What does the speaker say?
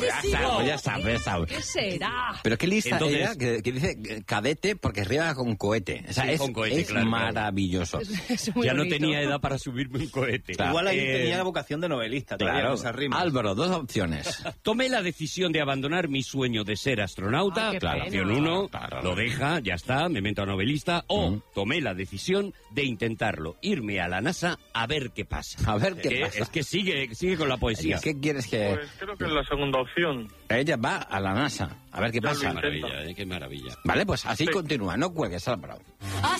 Ya sabe. ¿Qué será? Pero qué lista Entonces, ella, que dice cadete porque arriba con cohete. O sea, Sí, es, con cohete, es claro. maravilloso. Es muy Ya no bonito. tenía edad para subirme un cohete. Claro. Igual ahí tenía la vocación de novelista, todavía Claro. con esas rimas. Álvaro, dos opciones. Tomé la decisión de abandonar mi sueño de ser astronauta. Ay, qué Claro. pena. Opción 1, Claro. lo deja, ya está, me meto a novelista. O tomé la decisión de intentarlo, irme a la NASA a ver qué pasa. A ver qué pasa. Es que sigue con la poesía. ¿Qué quieres que...? Pues creo que es la segunda opción. Ella va a la NASA. A ver qué Ya lo pasa. intento. Qué maravilla. Vale, pues así continúa. No cuelgues, Álvaro.